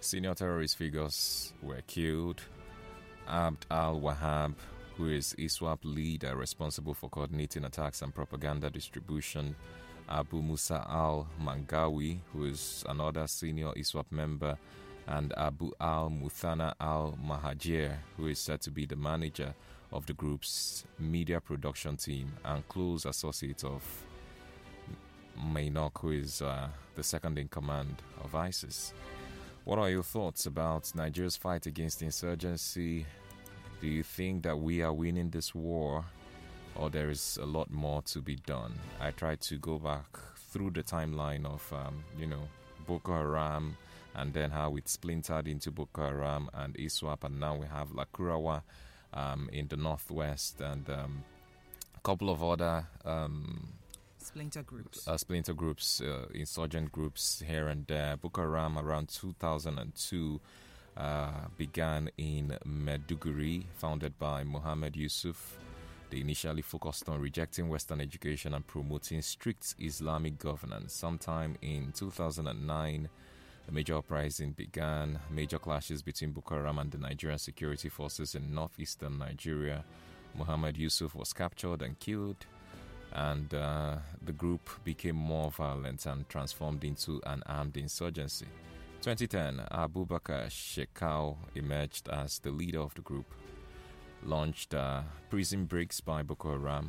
Senior terrorist figures were killed. Abd al-Wahab, who is ISWAP leader responsible for coordinating attacks and propaganda distribution. Abu Musa al-Mangawi, who is another senior ISWAP member, and Abu al-Muthana al-Mahajir, who is said to be the manager of the group's media production team and close associate of Mainok, who is the second in command of ISIS. What are your thoughts about Nigeria's fight against insurgency? Do you think that we are winning this war, or there is a lot more to be done? I tried to go back through the timeline of, Boko Haram, and then how it splintered into Boko Haram and ISWAP, and now we have Lakurawa in the northwest, and a couple of other splinter groups, insurgent groups here and there. Boko Haram around 2002 began in Maiduguri, founded by Mohammed Yusuf. They initially focused on rejecting Western education and promoting strict Islamic governance. Sometime in 2009, a major uprising began, major clashes between Boko Haram and the Nigerian security forces in northeastern Nigeria. Mohammed Yusuf was captured and killed, and the group became more violent and transformed into an armed insurgency. 2010, Abubakar Shekau emerged as the leader of the group, launched prison breaks by Boko Haram,